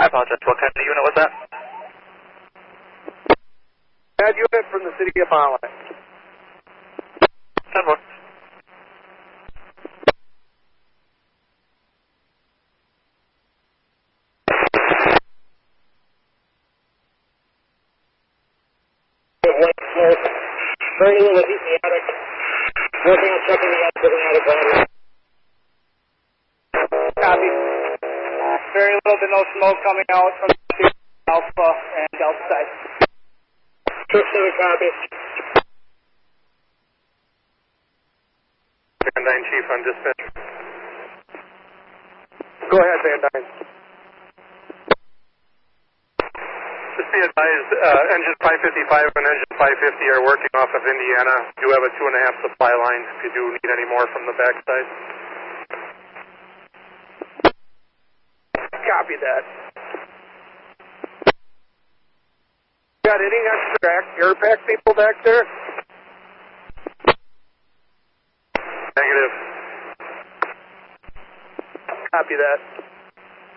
apologize. What kind of unit was that? Bad unit from the city of Holland. 10-4. Very little heat in the attic. Working on checking the attic with an attic ladder. Copy. Very little to no smoke coming out from Alpha and Delta side. Truck 7 copy. Van Dyne Chief on dispatch. Go ahead, Van Dyne. Just be advised, engine 555 and engine 550 are working off of Indiana. You have a 2.5 supply line if you do need any more from the backside. Copy that. Got any extra air pack people back there? Negative. Copy that.